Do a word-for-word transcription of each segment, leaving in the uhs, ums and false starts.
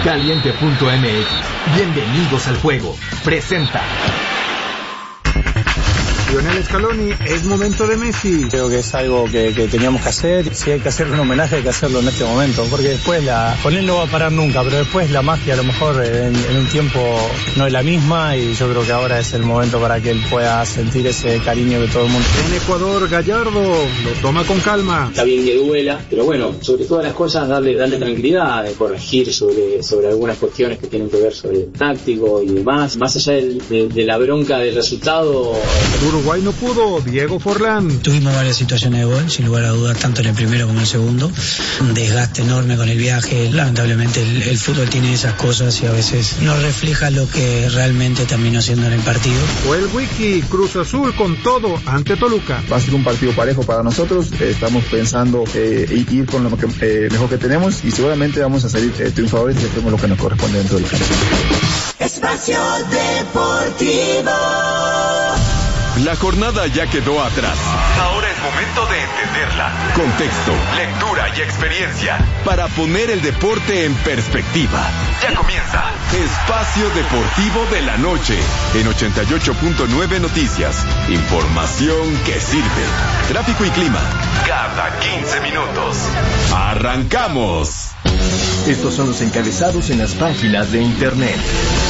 Caliente punto m x. Bienvenidos al juego. Presenta. Lionel Scaloni, es momento de Messi. Creo que es algo que, que teníamos que hacer. Si hay que hacerle un homenaje, hay que hacerlo en este momento, porque después la, con él no va a parar nunca, pero después la magia a lo mejor en, en un tiempo no es la misma, y yo creo que ahora es el momento para que él pueda sentir ese cariño de todo el mundo. En Ecuador, Gallardo lo toma con calma. Está bien que duela, pero bueno, sobre todas las cosas darle, darle tranquilidad, de corregir sobre, sobre algunas cuestiones que tienen que ver sobre el táctico y demás, más allá del, de, de la bronca del resultado. Uruguay no pudo, Diego Forlán. Tuvimos varias situaciones de gol, sin lugar a dudas, tanto en el primero como en el segundo. Un desgaste enorme con el viaje. Lamentablemente el, el fútbol tiene esas cosas y a veces no refleja lo que realmente terminó siendo en el partido. O el Wiki, Cruz Azul con todo ante Toluca. Va a ser un partido parejo para nosotros. Eh, estamos pensando eh, ir con lo que, eh, mejor que tenemos, y seguramente vamos a salir eh, triunfadores y hacemos lo que nos corresponde dentro del campo. Espacio Deportivo. La jornada ya quedó atrás. Ahora es momento de entenderla. Contexto, lectura y experiencia para poner el deporte en perspectiva. Ya comienza Espacio Deportivo de la Noche en ochenta y ocho punto nueve Noticias. Información que sirve. Tráfico y clima cada quince minutos. ¡Arrancamos! Estos son los encabezados en las páginas de internet.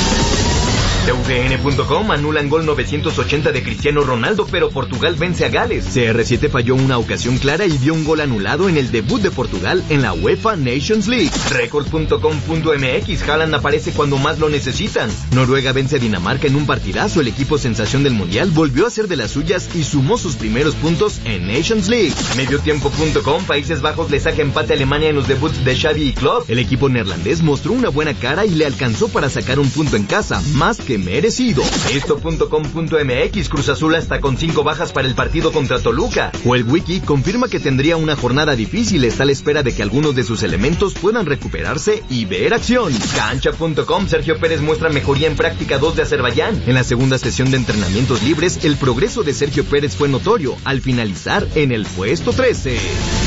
T V N punto com anulan gol novecientos ochenta de Cristiano Ronaldo, pero Portugal vence a Gales. C R siete falló una ocasión clara y vio un gol anulado en el debut de Portugal en la UEFA Nations League. Record punto com punto m x, Haaland aparece cuando más lo necesitan. Noruega vence a Dinamarca en un partidazo. El equipo sensación del Mundial volvió a ser de las suyas y sumó sus primeros puntos en Nations League. Mediotiempo punto com, Países Bajos le saca empate a Alemania en los debuts de Xavi y Klopp. El equipo neerlandés mostró una buena cara y le alcanzó para sacar un punto en casa, más que merecido. Esto punto com punto m x, Cruz Azul hasta con cinco bajas para el partido contra Toluca. O el Wiki confirma que tendría una jornada difícil, está a la espera de que algunos de sus elementos puedan recuperarse y ver acción. Cancha punto com, Sergio Pérez muestra mejoría en práctica dos de Azerbaiyán. En la segunda sesión de entrenamientos libres, el progreso de Sergio Pérez fue notorio, al finalizar en el puesto trece.